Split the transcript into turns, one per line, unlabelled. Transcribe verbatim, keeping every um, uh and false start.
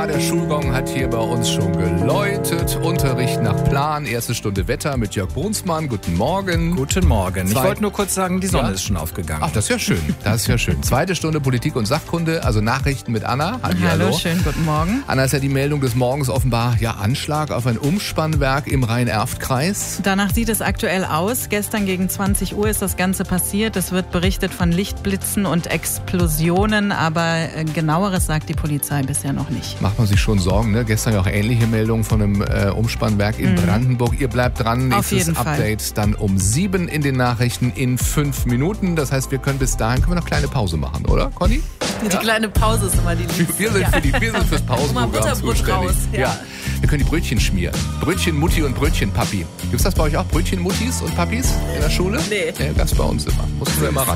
Ja, der Schulgong hat hier bei uns schon geläutet. Unterricht nach Plan, erste Stunde Wetter mit Jörg Brunsmann. Guten Morgen.
Guten Morgen.
Zwei-
Ich wollte nur kurz sagen, die Sonne
Ja?
ist schon aufgegangen.
Ach, das ist ja schön. Das ist ja schön. Zweite Stunde Politik und Sachkunde, also Nachrichten mit Anna. Hallihallo.
Hallo, schönen guten Morgen.
Anna, ist ja die Meldung des Morgens offenbar, ja, Anschlag auf ein Umspannwerk im Rhein-Erft-Kreis.
Danach sieht es aktuell aus. Gestern gegen zwanzig Uhr ist das Ganze passiert. Es wird berichtet von Lichtblitzen und Explosionen, aber äh, genaueres sagt die Polizei bisher noch nicht.
Macht man sich schon Sorgen, ne? Gestern ja auch ähnliche Meldungen von einem äh, Umspannwerk in Brandenburg. Ihr bleibt dran.
Auf
Nächstes
jeden Fall.
Update dann um sieben in den Nachrichten in fünf Minuten. Das heißt, wir können bis dahin, können wir noch kleine Pause machen, oder, Conny?
Die kleine Pause ist immer die liebste.
Wir sind, für die, wir sind fürs Pausenprogramm
Butterbrot
zuständig.
raus, ja.
Ja. Wir können die Brötchen schmieren. Brötchen Mutti und Brötchen Papi. Gibt's das bei euch auch? Brötchen Muttis und Papis in der Schule?
Nee.
Ja, das bei uns immer. Mussten wir immer ran.